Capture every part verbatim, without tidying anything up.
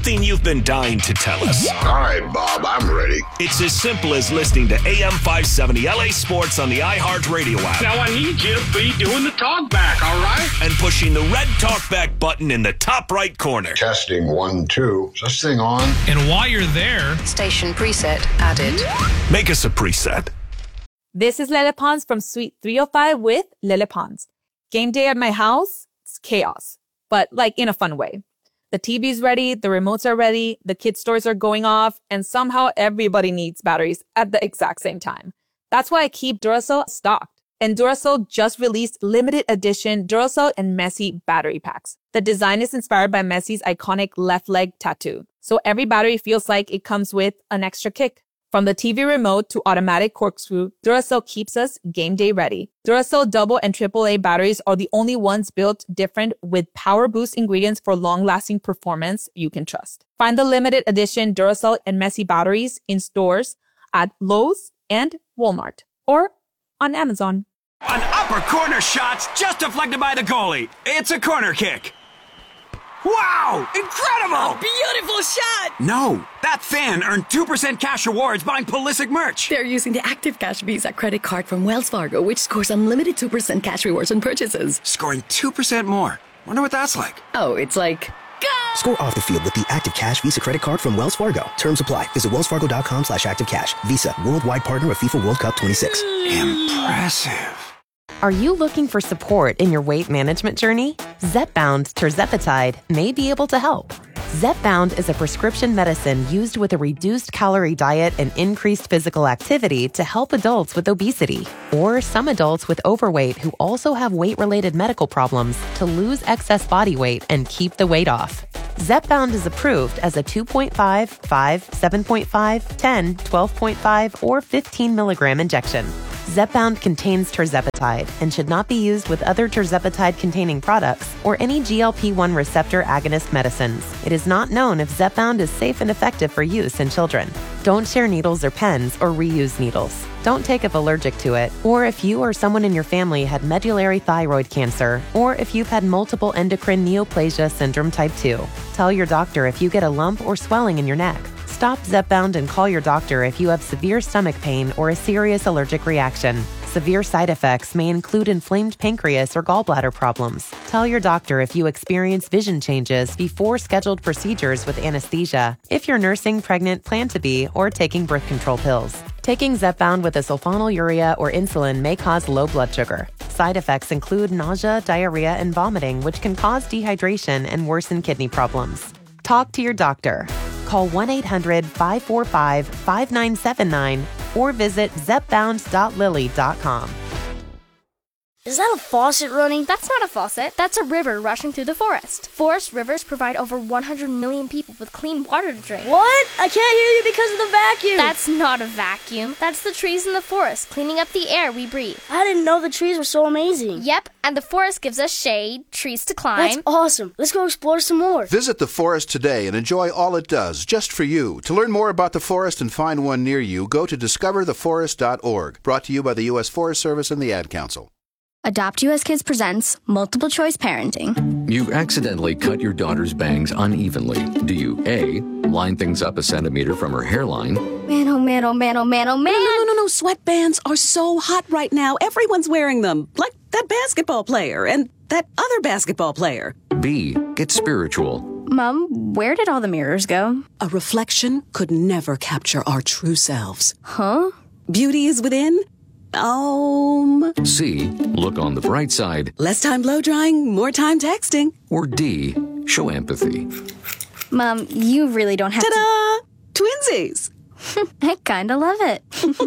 something you've been dying to tell us. All right, Bob, I'm ready. It's as simple as listening to A M five seventy L A Sports on the iHeartRadio app. Now I need you to be doing the talk back, all right? And pushing the red talkback button in the top right corner. Testing one, two. Is this thing on? And while you're there, station preset added. Make us a preset. This is Lele Pons from Suite three oh five with Lele Pons. Game day at my house, it's chaos, but like in a fun way. The T V's ready, the remotes are ready, the kids' toys are going off, and somehow everybody needs batteries at the exact same time. That's why I keep Duracell stocked. And Duracell just released limited edition Duracell and Messi battery packs. The design is inspired by Messi's iconic left leg tattoo, so every battery feels like it comes with an extra kick. From the T V remote to automatic corkscrew, Duracell keeps us game day ready. Duracell double and triple A batteries are the only ones built different with power boost ingredients for long-lasting performance you can trust. Find the limited edition Duracell and Messi batteries in stores at Lowe's and Walmart or on Amazon. An upper corner shot's just deflected by the goalie. It's a corner kick. Wow! Incredible! A beautiful shot! No, that fan earned two percent cash rewards buying Pulisic merch. They're using the Active Cash Visa credit card from Wells Fargo, which scores unlimited two percent cash rewards on purchases. Scoring two percent more. Wonder what that's like. Oh, it's like... Go! Score off the field with the Active Cash Visa credit card from Wells Fargo. Terms apply. Visit wellsfargo.com slash active cash. Visa, worldwide partner of FIFA World Cup twenty-six. Impressive. Are you looking for support in your weight management journey? Zepbound tirzepatide may be able to help. Zepbound is a prescription medicine used with a reduced calorie diet and increased physical activity to help adults with obesity or some adults with overweight who also have weight-related medical problems to lose excess body weight and keep the weight off. Zepbound is approved as a two point five, five, seven point five, ten, twelve point five, or fifteen milligram injection. Zepbound contains tirzepatide and should not be used with other tirzepatide-containing products or any G L P one receptor agonist medicines. It is not known if Zepbound is safe and effective for use in children. Don't share needles or pens or reuse needles. Don't take if allergic to it, or if you or someone in your family had medullary thyroid cancer, or if you've had multiple endocrine neoplasia syndrome type two. Tell your doctor if you get a lump or swelling in your neck. Stop Zepbound and call your doctor if you have severe stomach pain or a serious allergic reaction. Severe side effects may include inflamed pancreas or gallbladder problems. Tell your doctor if you experience vision changes before scheduled procedures with anesthesia, if you're nursing, pregnant, plan to be, or taking birth control pills. Taking Zepbound with a sulfonylurea or insulin may cause low blood sugar. Side effects include nausea, diarrhea, and vomiting, which can cause dehydration and worsen kidney problems. Talk to your doctor. Call one eight hundred, five four five, five nine seven nine or visit zepbound dot lilly dot com. Is that a faucet running? That's not a faucet. That's a river rushing through the forest. Forest rivers provide over one hundred million people with clean water to drink. What? I can't hear you because of the vacuum. That's not a vacuum. That's the trees in the forest cleaning up the air we breathe. I didn't know the trees were so amazing. Yep, and the forest gives us shade, trees to climb. That's awesome. Let's go explore some more. Visit the forest today and enjoy all it does, just for you. To learn more about the forest and find one near you, go to discover the forest dot org. Brought to you by the U S Forest Service and the Ad Council. Adopt U S Kids presents Multiple Choice Parenting. You accidentally cut your daughter's bangs unevenly. Do you A, line things up a centimeter from her hairline? Man, oh man, oh man, oh man, oh man. No, no, no, no. Sweatbands are so hot right now. Everyone's wearing them. Like that basketball player and that other basketball player. B, get spiritual. Mom, where did all the mirrors go? A reflection could never capture our true selves. Huh? Beauty is within. Um. C, look on the bright side. Less time blow drying, more time texting. Or D, show empathy. Mom, you really don't have Ta-da! to... Twinsies! I kinda love it.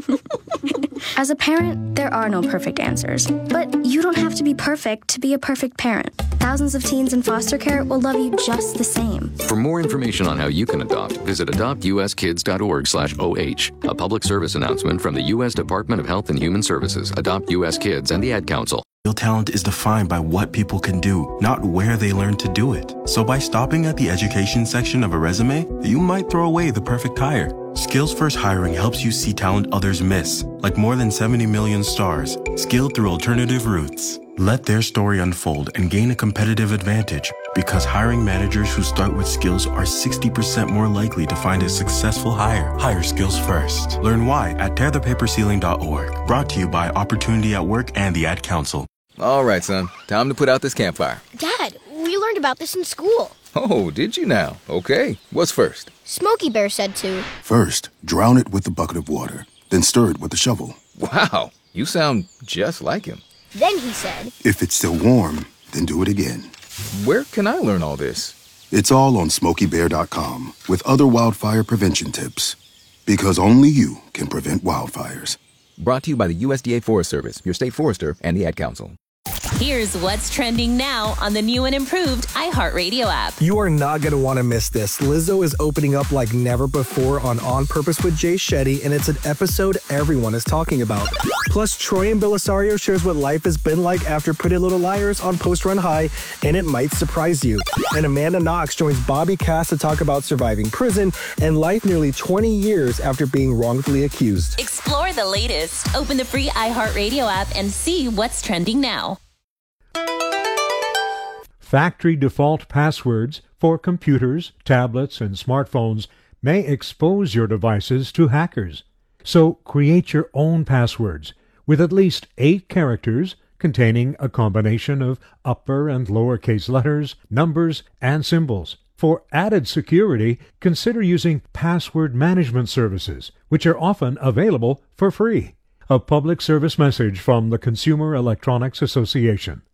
As a parent, there are no perfect answers. But you don't have to be perfect to be a perfect parent. Thousands of teens in foster care will love you just the same. For more information on how you can adopt, visit adopt u s kids dot org slash O H. A public service announcement from the U S Department of Health and Human Services, Adopt U S Kids, and the Ad Council. Real talent is defined by what people can do, not where they learn to do it. So by stopping at the education section of a resume, you might throw away the perfect hire. Skip Skills First Hiring helps you see talent others miss, like more than seventy million stars, skilled through alternative routes. Let their story unfold and gain a competitive advantage, because hiring managers who start with skills are sixty percent more likely to find a successful hire. Hire skills first. Learn why at tear the paper ceiling dot org. Brought to you by Opportunity at Work and the Ad Council. All right, son. Time to put out this campfire. Dad, we learned about this in school. Oh, did you now? Okay. What's first? Smokey Bear said to. First, drown it with a bucket of water. Then stir it with a shovel. Wow. You sound just like him. Then he said, if it's still warm, then do it again. Where can I learn all this? It's all on smokey bear dot com with other wildfire prevention tips. Because only you can prevent wildfires. Brought to you by the U S D A Forest Service, your state forester, and the Ad Council. Here's what's trending now on the new and improved iHeartRadio app. You are not going to want to miss this. Lizzo is opening up like never before on On Purpose with Jay Shetty, and it's an episode everyone is talking about. Plus, Troy and Belisario shares what life has been like after Pretty Little Liars on Post Run High, and it might surprise you. And Amanda Knox joins Bobby Cass to talk about surviving prison and life nearly twenty years after being wrongfully accused. Explore the latest. Open the free iHeartRadio app and see what's trending now. Factory default passwords for computers, tablets, and smartphones may expose your devices to hackers. So create your own passwords with at least eight characters containing a combination of upper and lowercase letters, numbers, and symbols. For added security, consider using password management services, which are often available for free. A public service message from the Consumer Electronics Association.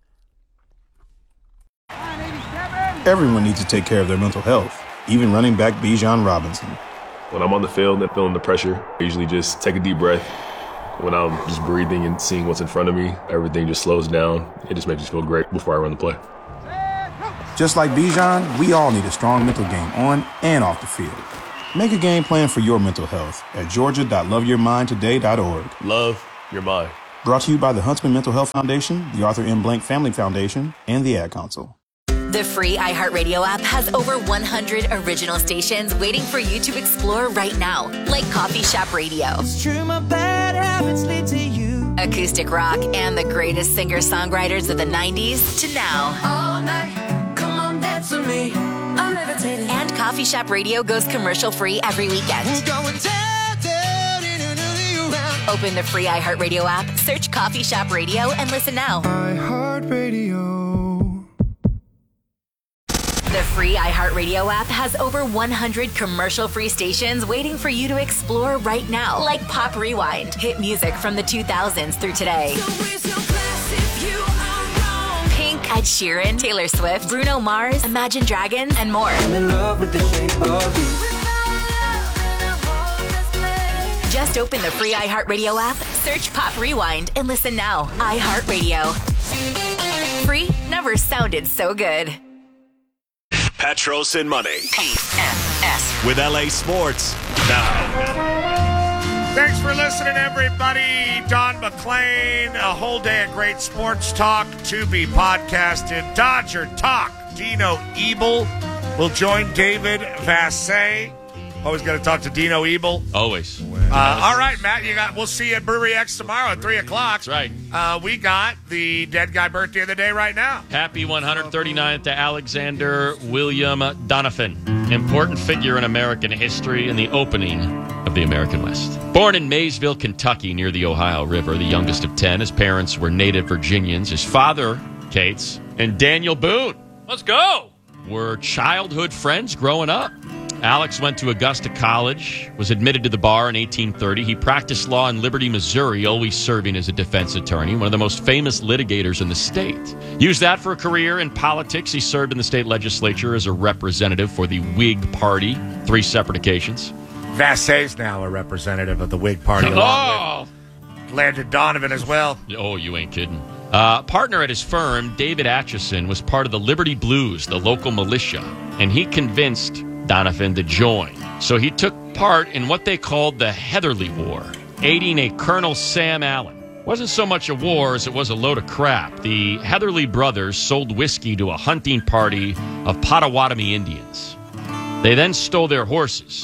Everyone needs to take care of their mental health, even running back Bijan Robinson. When I'm on the field and feeling the pressure, I usually just take a deep breath. When I'm just breathing and seeing what's in front of me, everything just slows down. It just makes me feel great before I run the play. Just like Bijan, we all need a strong mental game on and off the field. Make a game plan for your mental health at georgia dot love your mind today dot org. Love your mind. Brought to you by the Huntsman Mental Health Foundation, the Arthur M. Blank Family Foundation, and the Ad Council. The free iHeartRadio app has over one hundred original stations waiting for you to explore right now, like Coffee Shop Radio, It's true, my bad habits lead to you. acoustic rock, and the greatest singer-songwriters of the nineties to now. All night, come on, dance with me. I'm levitating. And Coffee Shop Radio goes commercial-free every weekend. We're going down, down, in another round. Open the free iHeartRadio app, search Coffee Shop Radio, and listen now. iHeartRadio. The free iHeartRadio app has over one hundred commercial-free stations waiting for you to explore right now, like Pop Rewind, hit music from the two thousands through today. So raise your glass if you are wrong. Pink, Ed Sheeran, Taylor Swift, Bruno Mars, Imagine Dragons, and more. I'm in love with the shape of you. Just open the free iHeartRadio app, search Pop Rewind, and listen now. iHeartRadio. Free never sounded so good. Petros and Money. P M S. With L A Sports now. Thanks for listening, everybody. Don McClain, a whole day of great sports talk to be podcasted. Dodger Talk. Dino Ebel will join David Vassay. Always got to talk to Dino Ebel. Always. Uh, all right, Matt. You got. We'll see you at Brewery X tomorrow at three o'clock. That's right. Uh, we got the dead guy birthday of the day right now. Happy one hundred thirty-ninth to Alexander William Donovan. Important figure in American history and the opening of the American West. Born in Maysville, Kentucky, near the Ohio River, the youngest of ten. His parents were native Virginians. His father, Cates, and Daniel Boone. Let's go! Were childhood friends growing up. Alex went to Augusta College, was admitted to the bar in eighteen thirty. He practiced law in Liberty, Missouri, always serving as a defense attorney, one of the most famous litigators in the state. Used that for a career in politics. He served in the state legislature as a representative for the Whig Party, three separate occasions. Vassay's now a representative of the Whig Party. Oh! Landon Donovan as well. Oh, you ain't kidding. Uh, partner at his firm, David Atchison, was part of the Liberty Blues, the local militia, and he convinced Donovan to join. So he took part in what they called the Heatherly War, aiding a Colonel Sam Allen. Wasn't so much a war as it was a load of crap. The Heatherly brothers sold whiskey to a hunting party of Potawatomi Indians. They then stole their horses.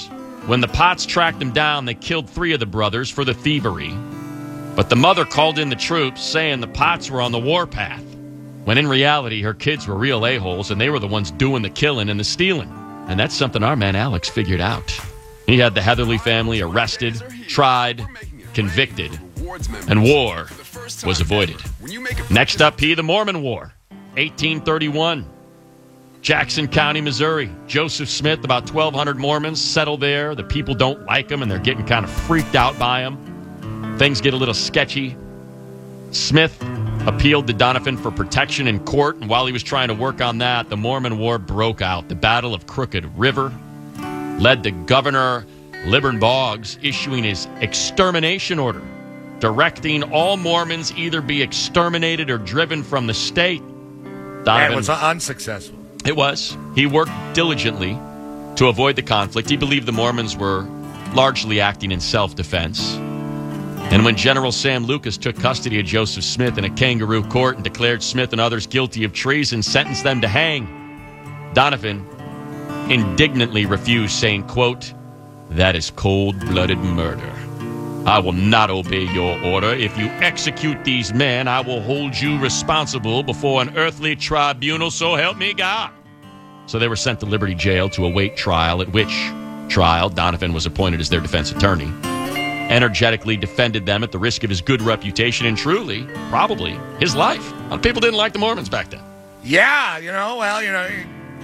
When the Potts tracked them down, they killed three of the brothers for the thievery. But the mother called in the troops, saying the Potts were on the warpath, when in reality, her kids were real a-holes, and they were the ones doing the killing and the stealing. And that's something our man Alex figured out. He had the Heatherly family arrested, tried, convicted, and war was avoided. Next up, P, the Mormon War, eighteen thirty-one. Jackson County, Missouri. Joseph Smith, about twelve hundred Mormons settle there. The people don't like him, and they're getting kind of freaked out by him. Things get a little sketchy. Smith appealed to Donovan for protection in court, and while he was trying to work on that, the Mormon War broke out. The Battle of Crooked River led to Governor Libbern Boggs issuing his extermination order, directing all Mormons either be exterminated or driven from the state. Donovan, it was unsuccessful. It was. He worked diligently to avoid the conflict. He believed the Mormons were largely acting in self-defense. And when General Sam Lucas took custody of Joseph Smith in a kangaroo court and declared Smith and others guilty of treason, sentenced them to hang, Donovan indignantly refused, saying, quote, "That is cold-blooded murder. I will not obey your order. If you execute these men, I will hold you responsible before an earthly tribunal, so help me God." So they were sent to Liberty Jail to await trial, at which trial Donovan was appointed as their defense attorney, energetically defended them at the risk of his good reputation and truly, probably, his life. A lot of people didn't like the Mormons back then. Yeah, you know, well, you know,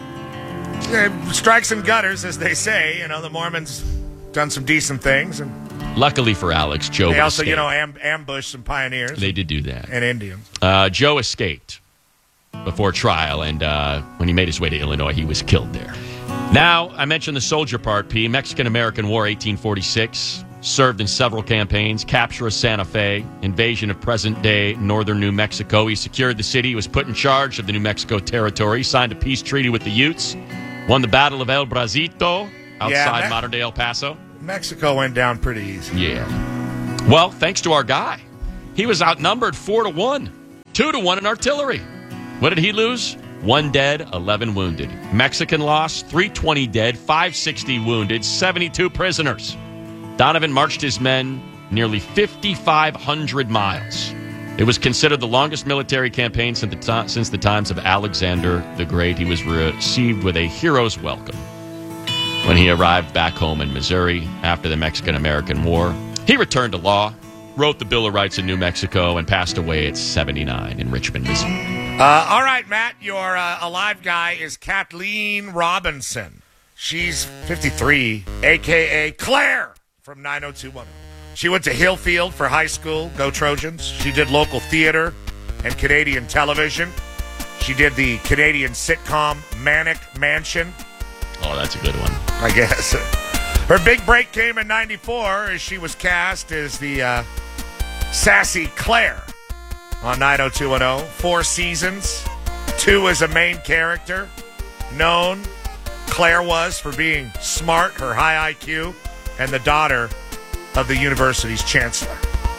strikes and gutters, as they say. You know, the Mormons done some decent things, and luckily for Alex, Joe they also, escaped. you know, amb- ambushed some pioneers. They did do that. And Indians. Uh, Joe escaped before trial, and uh, when he made his way to Illinois, he was killed there. Now, I mentioned the soldier part, P. Mexican-American War, eighteen forty-six. Served in several campaigns. Capture of Santa Fe. Invasion of present-day northern New Mexico. He secured the city. He was put in charge of the New Mexico territory. Signed a peace treaty with the Utes. Won the Battle of El Bracito outside yeah, Me- modern-day El Paso. Mexico went down pretty easy. Yeah. Well, thanks to our guy. He was outnumbered four to one. Two to one in artillery. What did he lose? One dead, eleven wounded. Mexican loss, three hundred twenty dead, five hundred sixty wounded, seventy-two prisoners. Donovan marched his men nearly five thousand five hundred miles. It was considered the longest military campaign since the, to- since the times of Alexander the Great. He was received with a hero's welcome when he arrived back home in Missouri after the Mexican-American War. He returned to law, wrote the Bill of Rights in New Mexico, and passed away at seventy-nine in Richmond, Missouri. Uh, all right, Matt, your uh, alive guy is Kathleen Robinson. She's fifty-three, a k a. Claire from nine oh two one oh. She went to Hillfield for high school. Go Trojans. She did local theater and Canadian television. She did the Canadian sitcom Manic Mansion. Oh, that's a good one. I guess. Her big break came in ninety-four as she was cast as the uh, sassy Claire on nine oh two one oh. Four seasons. Two as a main character. Known, Claire was for being smart, her high I Q, and the daughter of the university's chancellor.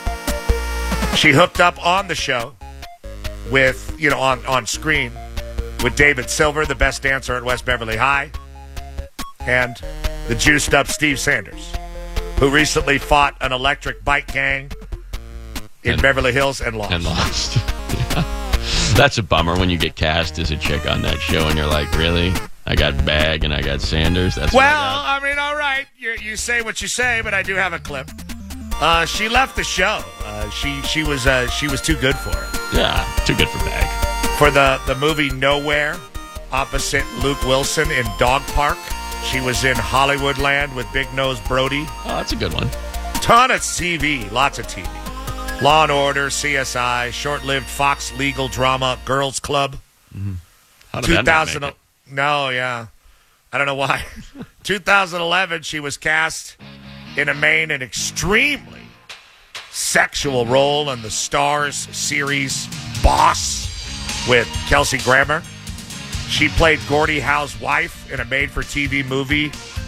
She hooked up on the show with, you know, on, on screen with David Silver, the best dancer at West Beverly High, and the juiced up Steve Sanders, who recently fought an electric bike gang in and, Beverly Hills and lost. And lost. Yeah. That's a bummer when you get cast as a chick on that show and you're like, really? I got Bag and I got Sanders. That's well, I, I mean, all right. You, you say what you say, but I do have a clip. Uh, she left the show. Uh, she she was uh, she was too good for it. Yeah, too good for Bag. For the, the movie Nowhere, opposite Luke Wilson in Dog Park. She was in Hollywoodland with Big Nose Brody. Oh, that's a good one. Ton of T V, lots of T V. Law and Order, C S I, short-lived Fox legal drama, Girls Club. Mm-hmm. How did that not make it? No, yeah. I don't know why. twenty eleven, she was cast in a main and extremely sexual role in the Starz series Boss with Kelsey Grammer. She played Gordie Howe's wife in a made-for-T V movie.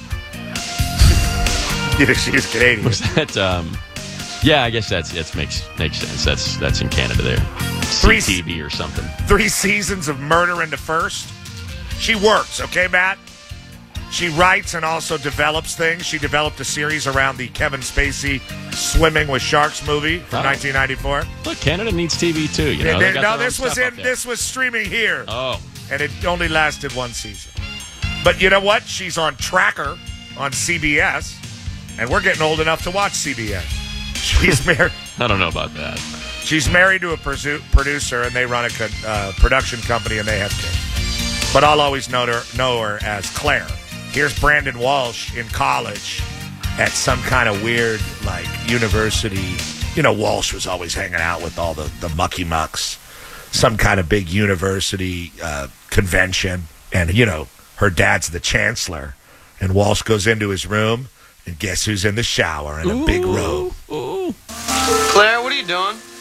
She's Canadian. Was that, um... Yeah, I guess that's that makes makes sense. That's that's in Canada there. Three C T V or something. Three seasons of Murder in the First. She works, okay, Matt? She writes and also develops things. She developed a series around the Kevin Spacey Swimming with Sharks movie from Oh. nineteen ninety-four. Look, Canada needs T V too. You know, They- They got no, their own this was stuff in up there. this was streaming here. Oh, and it only lasted one season. But you know what? She's on Tracker on C B S, and we're getting old enough to watch C B S. She's married. I don't know about that. She's married to a pursu- producer, and they run a co- uh, production company, and they have kids. But I'll always know her, know her as Claire. Here's Brandon Walsh in college at some kind of weird, like, university. You know, Walsh was always hanging out with all the, the mucky mucks. Some kind of big university uh, convention. And, you know, her dad's the chancellor. And Walsh goes into his room, and guess who's in the shower in a big robe? Ooh. Claire, what are you doing?